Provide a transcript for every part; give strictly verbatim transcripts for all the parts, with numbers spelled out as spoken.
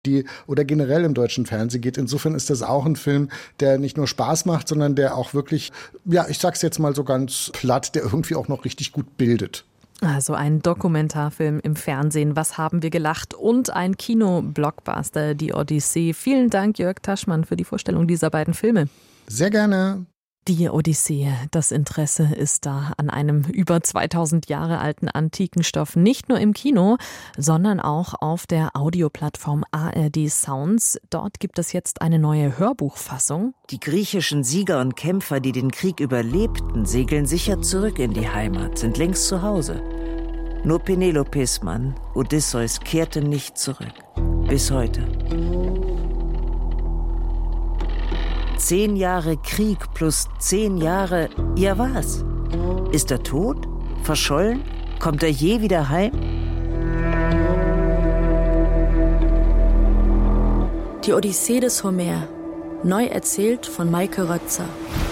die oder generell im deutschen Fernsehen geht. Insofern ist das auch ein Film, der nicht nur Spaß macht, sondern der auch wirklich, ja, ich sag's jetzt mal so ganz platt, der irgendwie auch noch richtig gut bildet. Also ein Dokumentarfilm im Fernsehen, was haben wir gelacht, und ein Kino-Blockbuster, die Odyssee. Vielen Dank, Jörg Taschmann, für die Vorstellung dieser beiden Filme. Sehr gerne. Die Odyssee, das Interesse ist da an einem über zweitausend Jahre alten antiken Stoff, nicht nur im Kino, sondern auch auf der Audioplattform A R D Sounds. Dort gibt es jetzt eine neue Hörbuchfassung. Die griechischen Sieger und Kämpfer, die den Krieg überlebten, segeln sicher zurück in die Heimat, sind längst zu Hause. Nur Penelopes Mann, Odysseus, kehrte nicht zurück. Bis heute. Zehn Jahre Krieg plus zehn Jahre, ja was? Ist er tot? Verschollen? Kommt er je wieder heim? Die Odyssee des Homer, neu erzählt von Maike Rötzer.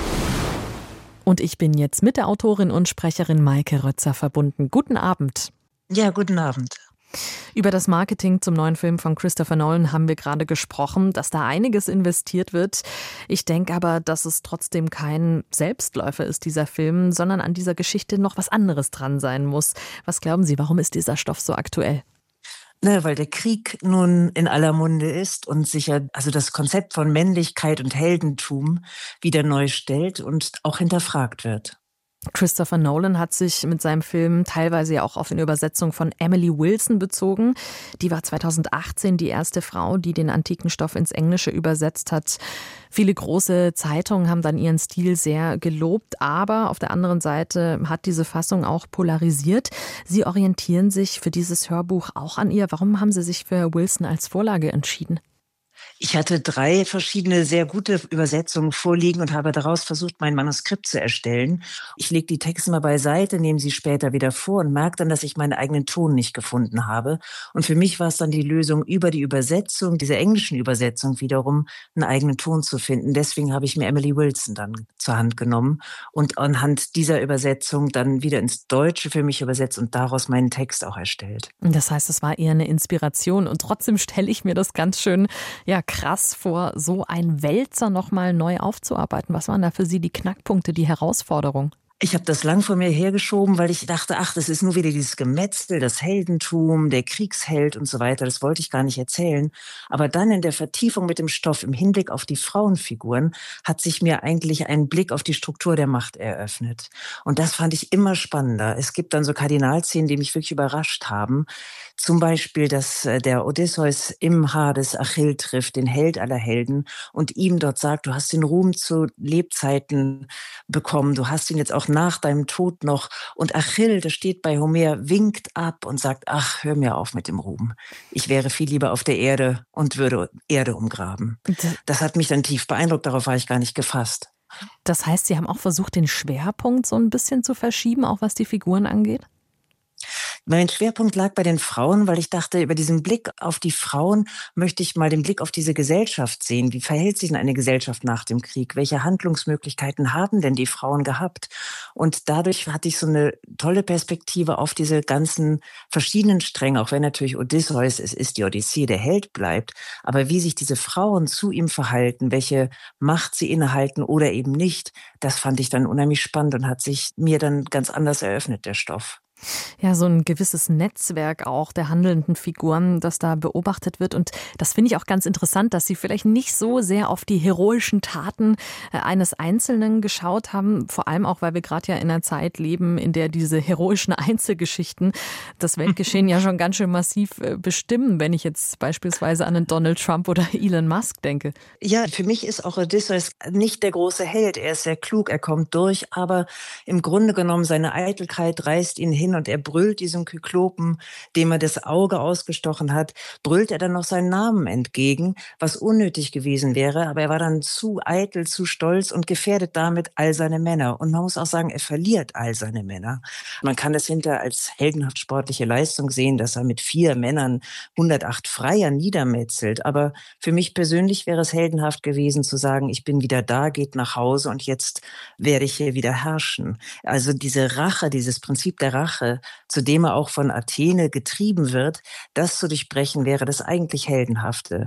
Und ich bin jetzt mit der Autorin und Sprecherin Maike Rötzer verbunden. Guten Abend. Ja, guten Abend. Über das Marketing zum neuen Film von Christopher Nolan haben wir gerade gesprochen, dass da einiges investiert wird. Ich denke aber, dass es trotzdem kein Selbstläufer ist, dieser Film, sondern an dieser Geschichte noch was anderes dran sein muss. Was glauben Sie, warum ist dieser Stoff so aktuell? Ne, weil der Krieg nun in aller Munde ist und sich ja also das Konzept von Männlichkeit und Heldentum wieder neu stellt und auch hinterfragt wird. Christopher Nolan hat sich mit seinem Film teilweise ja auch auf eine Übersetzung von Emily Wilson bezogen. Die war zweitausendachtzehn die erste Frau, die den antiken Stoff ins Englische übersetzt hat. Viele große Zeitungen haben dann ihren Stil sehr gelobt, aber auf der anderen Seite hat diese Fassung auch polarisiert. Sie orientieren sich für dieses Hörbuch auch an ihr. Warum haben Sie sich für Wilson als Vorlage entschieden? Ich hatte drei verschiedene sehr gute Übersetzungen vorliegen und habe daraus versucht, mein Manuskript zu erstellen. Ich lege die Texte mal beiseite, nehme sie später wieder vor und merke dann, dass ich meinen eigenen Ton nicht gefunden habe. Und für mich war es dann die Lösung, über die Übersetzung, diese englischen Übersetzung wiederum, einen eigenen Ton zu finden. Deswegen habe ich mir Emily Wilson dann zur Hand genommen und anhand dieser Übersetzung dann wieder ins Deutsche für mich übersetzt und daraus meinen Text auch erstellt. Das heißt, es war eher eine Inspiration und trotzdem stelle ich mir das ganz schön ja, krass vor, so ein Wälzer nochmal neu aufzuarbeiten. Was waren da für Sie die Knackpunkte, die Herausforderung? Ich habe das lang vor mir hergeschoben, weil ich dachte, ach, das ist nur wieder dieses Gemetzel, das Heldentum, der Kriegsheld und so weiter. Das wollte ich gar nicht erzählen. Aber dann in der Vertiefung mit dem Stoff im Hinblick auf die Frauenfiguren hat sich mir eigentlich ein Blick auf die Struktur der Macht eröffnet. Und das fand ich immer spannender. Es gibt dann so Kardinalszenen, die mich wirklich überrascht haben. Zum Beispiel, dass der Odysseus im Hades Achill trifft, den Held aller Helden, und ihm dort sagt, du hast den Ruhm zu Lebzeiten bekommen, du hast ihn jetzt auch nach deinem Tod noch. Und Achill, das steht bei Homer, winkt ab und sagt, ach, hör mir auf mit dem Ruhm. Ich wäre viel lieber auf der Erde und würde Erde umgraben. Das hat mich dann tief beeindruckt, darauf war ich gar nicht gefasst. Das heißt, Sie haben auch versucht, den Schwerpunkt so ein bisschen zu verschieben, auch was die Figuren angeht? Mein Schwerpunkt lag bei den Frauen, weil ich dachte, über diesen Blick auf die Frauen möchte ich mal den Blick auf diese Gesellschaft sehen. Wie verhält sich denn eine Gesellschaft nach dem Krieg? Welche Handlungsmöglichkeiten haben denn die Frauen gehabt? Und dadurch hatte ich so eine tolle Perspektive auf diese ganzen verschiedenen Stränge, auch wenn natürlich Odysseus, es ist die Odyssee, der Held bleibt. Aber wie sich diese Frauen zu ihm verhalten, welche Macht sie innehalten oder eben nicht, das fand ich dann unheimlich spannend und hat sich mir dann ganz anders eröffnet, der Stoff. Ja, so ein gewisses Netzwerk auch der handelnden Figuren, das da beobachtet wird. Und das finde ich auch ganz interessant, dass Sie vielleicht nicht so sehr auf die heroischen Taten eines Einzelnen geschaut haben. Vor allem auch, weil wir gerade ja in einer Zeit leben, in der diese heroischen Einzelgeschichten das Weltgeschehen ja schon ganz schön massiv bestimmen, wenn ich jetzt beispielsweise an einen Donald Trump oder Elon Musk denke. Ja, für mich ist auch Odysseus nicht der große Held. Er ist sehr klug, er kommt durch, aber im Grunde genommen seine Eitelkeit reißt ihn hin und er brüllt diesem Kyklopen, dem er das Auge ausgestochen hat, brüllt er dann noch seinen Namen entgegen, was unnötig gewesen wäre, aber er war dann zu eitel, zu stolz und gefährdet damit all seine Männer. Und man muss auch sagen, er verliert all seine Männer. Man kann es hinter als heldenhaft sportliche Leistung sehen, dass er mit vier Männern hundertacht Freier niedermetzelt, aber für mich persönlich wäre es heldenhaft gewesen zu sagen, ich bin wieder da, geht nach Hause und jetzt werde ich hier wieder herrschen. Also diese Rache, dieses Prinzip der Rache Rache, zu dem er auch von Athene getrieben wird, das zu durchbrechen, wäre das eigentlich Heldenhafte.